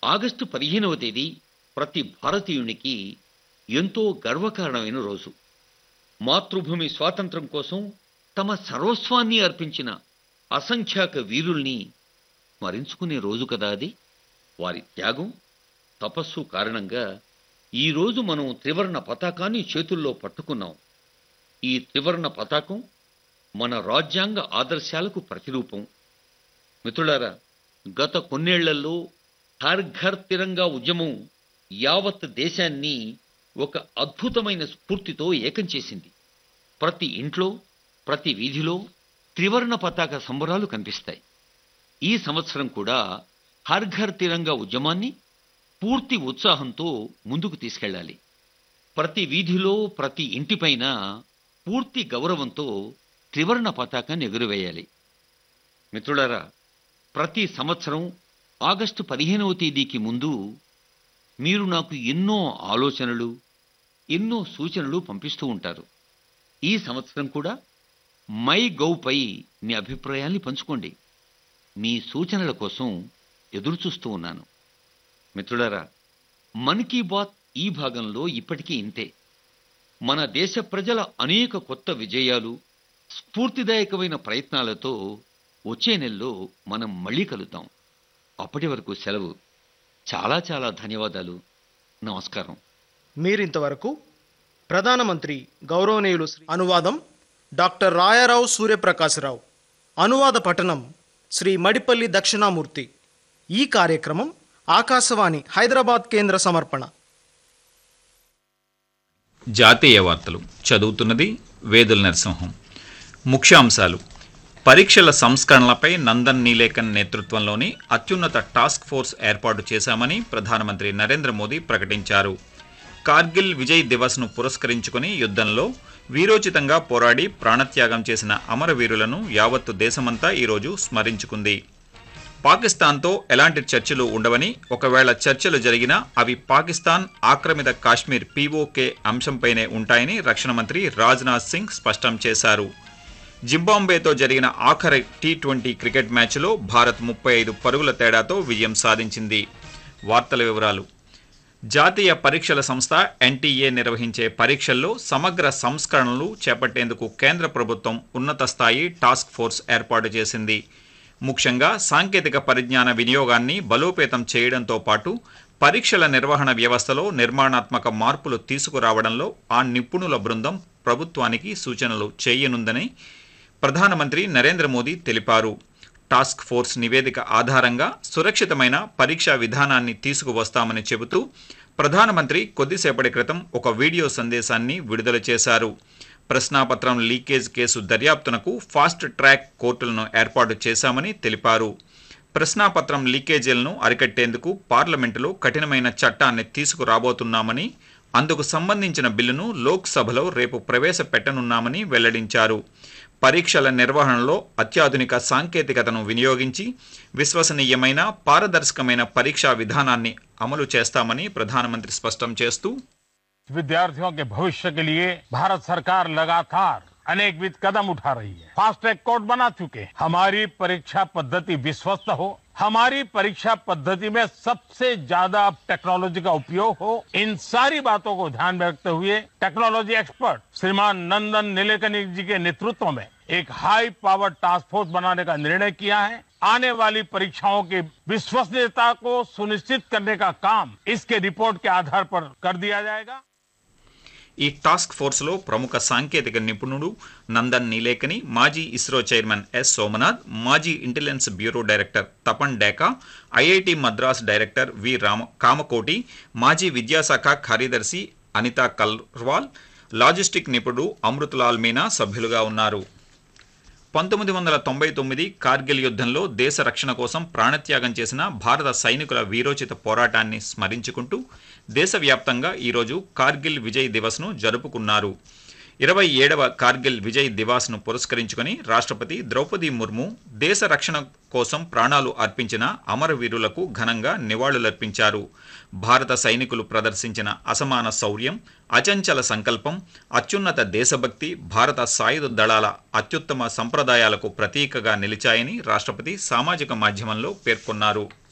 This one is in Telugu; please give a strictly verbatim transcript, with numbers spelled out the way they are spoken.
ఆగస్టు పదిహేనవ తేదీ ప్రతి భారతీయునికి ఎంతో గర్వకారణమైన రోజు. మాతృభూమి స్వాతంత్ర్యం కోసం తమ సర్వస్వాన్ని అర్పించిన అసంఖ్యాక వీరుల్ని స్మరించుకునే రోజు కదా అది. వారి త్యాగం, తపస్సు కారణంగా ఈరోజు మనం త్రివర్ణ పతాకాన్ని చేతుల్లో పట్టుకున్నాం. ఈ త్రివర్ణ పతాకం మన రాజ్యాంగ ఆదర్శాలకు ప్రతిరూపం. మిత్రులారా, గత కొన్నేళ్లలో హర్ ఘర్ తిరంగా ఉద్యమం యావత్ దేశాన్ని ఒక అద్భుతమైన స్ఫూర్తితో ఏకం చేసింది. ప్రతి ఇంట్లో, ప్రతి వీధిలో త్రివర్ణ పతాక సంబరాలు కనిపిస్తాయి. ఈ సంవత్సరం కూడా హర్ ఘర్ తిరంగా ఉద్యమాన్ని పూర్తి ఉత్సాహంతో ముందుకు తీసుకెళ్ళాలి. ప్రతి వీధిలో, ప్రతి ఇంటిపైన పూర్తి గౌరవంతో త్రివర్ణ పతాకాన్ని ఎగురవేయాలి. మిత్రులారా, ప్రతి సంవత్సరం ఆగస్టు పదిహేనవ తేదీకి ముందు మీరు నాకు ఎన్నో ఆలోచనలు, ఎన్నో సూచనలు పంపిస్తూ ఉంటారు. ఈ సంవత్సరం కూడా మై గవ్ పై మీ అభిప్రాయాల్ని పంచుకోండి. మీ సూచనల కోసం ఎదురు చూస్తూ ఉన్నాను. మిత్రులారా, మన్ కీ బాత్ ఈ భాగంలో ఇప్పటికీ ఇంతే. మన దేశ ప్రజల అనేక కొత్త విజయాలు, స్ఫూర్తిదాయకమైన ప్రయత్నాలతో వచ్చే నెలలో మనం మళ్ళీ కలుద్దాం. అప్పటి వరకు సెలవు. చాలా చాలా ధన్యవాదాలు. నమస్కారం. మీరింతవరకు ప్రధానమంత్రి గౌరవనీయులు శ్రీ అనువాదం డాక్టర్ రాయారావు సూర్యప్రకాశరావు, అనువాద పఠనం శ్రీ మడిపల్లి దక్షిణామూర్తి. ఈ కార్యక్రమం ఆకాశవాణి హైదరాబాద్ కేంద్ర సమర్పణ. జాతీయ వార్తలు చదువుతున్నది వేదుల నరసింహం. ముఖ్యాంశాలు: పరీక్షల సంస్కరణలపై నందన్ నీలేకన్ నేతృత్వంలోని అత్యున్నత టాస్క్ ఫోర్స్ ఏర్పాటు చేశామని ప్రధానమంత్రి నరేంద్ర మోదీ ప్రకటించారు. కార్గిల్ విజయ్ దివస్ను పురస్కరించుకుని యుద్ధంలో వీరోచితంగా పోరాడి ప్రాణత్యాగం చేసిన అమరవీరులను యావత్తు దేశమంతా ఈరోజు స్మరించుకుంది. పాకిస్తాన్తో ఎలాంటి చర్చలు ఉండవని, ఒకవేళ చర్చలు జరిగినా అవి పాకిస్తాన్ ఆక్రమిత కాశ్మీర్ పీఓకే అంశంపైనే ఉంటాయని రక్షణ మంత్రి రాజ్నాథ్ సింగ్ స్పష్టం చేశారు. జింబాబ్వేతో జరిగిన ఆఖరి టీ ట్వంటీ క్రికెట్ మ్యాచ్లో భారత్ ముప్పై ఐదు పరుగుల తేడాతో విజయం సాధించింది. వార్తల వివరాలు: జాతీయ పరీక్షల సంస్థ ఎన్టీఏ నిర్వహించే పరీక్షల్లో సమగ్ర సంస్కరణలు చేపట్టేందుకు కేంద్ర ప్రభుత్వం ఉన్నత స్థాయి టాస్క్ ఫోర్స్ ఏర్పాటు చేసింది. ముఖ్యంగా సాంకేతిక పరిజ్ఞాన వినియోగాన్ని బలోపేతం చేయడంతో పాటు పరీక్షల నిర్వహణ వ్యవస్థలో నిర్మాణాత్మక మార్పులు తీసుకురావడంలో ఆ నిపుణుల బృందం ప్రభుత్వానికి సూచనలు చేయనుందని ప్రధానమంత్రి నరేంద్ర మోదీ తెలిపారు. టాస్క్ ఫోర్స్ నివేదిక ఆధారంగా సురక్షితమైన పరీక్షా విధానాన్ని తీసుకువస్తామని చెబుతూ ప్రధానమంత్రి కొద్దిసేపటి క్రితం ఒక వీడియో సందేశాన్ని విడుదల చేశారు. ప్రశ్నాపత్రం లీకేజ్ కేసు దర్యాప్తునకు ఫాస్ట్ ట్రాక్ కోర్టులను ఏర్పాటు చేశామని తెలిపారు. ప్రశ్నాపత్రం లీకేజీలను అరికట్టేందుకు పార్లమెంటులో కఠినమైన చట్టాన్ని తీసుకురాబోతున్నామని, అందుకు సంబంధించిన బిల్లును లోక్సభలో రేపు ప్రవేశపెట్టనున్నామని వెల్లడించారు. పరీక్షల నిర్వహణలో అత్యాధునిక సాంకేతికతను వినియోగించి విశ్వసనీయమైన, పారదర్శకమైన పరీక్షా విధానాన్ని అమలు చేస్తామని ప్రధానమంత్రి స్పష్టం చేస్తూ, विद्यार्थियों के भविष्य के लिए भारत सरकार लगातार अनेकविध कदम उठा रही है। फास्ट ट्रैक कोर्ट बना चुके हैं। हमारी परीक्षा पद्धति विश्वस्त हो, हमारी परीक्षा पद्धति में सबसे ज्यादा टेक्नोलॉजी का उपयोग हो, इन सारी बातों को ध्यान में रखते हुए टेक्नोलॉजी एक्सपर्ट श्रीमान नंदन नीलेकनी जी के नेतृत्व में एक हाई पावर टास्क फोर्स बनाने का निर्णय किया है। आने वाली परीक्षाओं की विश्वसनीयता को सुनिश्चित करने का काम इसके रिपोर्ट के आधार पर कर दिया जाएगा। ఈ టాస్క్ ఫోర్స్లో ప్రముఖ సాంకేతిక నిపుణుడు నందన్ నీలేకని, మాజీ ఇస్రో చైర్మన్ ఎస్ సోమనాథ్, మాజీ intelligence bureau director Tapan డేకా, IIT Madras director వి రామ కామకోటి, మాజీ విద్యాశాఖ కార్యదర్శి అనితా కల్వాల్, లాజిస్టిక్ నిపుణుడు అమృతలాల్ మీనా సభ్యులుగా ఉన్నారు. పంతొమ్మిది వందల తొంభై తొమ్మిది కార్గిల్ యుద్ధంలో దేశ రక్షణ కోసం ప్రాణత్యాగం చేసిన భారత సైనికుల వీరోచిత పోరాటాన్ని స్మరించుకుంటూ దేశవ్యాప్తంగా ఈరోజు కార్గిల్ విజయ్ దివస్ను జరుపుకున్నారు. ఇరవై ఏడవ కార్గిల్ విజయ్ దివాస్ను పురస్కరించుకుని రాష్ట్రపతి ద్రౌపది ముర్ము దేశ రక్షణ కోసం ప్రాణాలు అర్పించిన అమరవీరులకు ఘనంగా నివాళులర్పించారు. భారత సైనికులు ప్రదర్శించిన అసమాన శౌర్యం, అచంచల సంకల్పం, అత్యున్నత దేశభక్తి భారత సాయుధ దళాల అత్యుత్తమ సంప్రదాయాలకు ప్రతీకగా నిలిచాయని రాష్ట్రపతి సామాజిక మాధ్యమంలో పేర్కొన్నారు.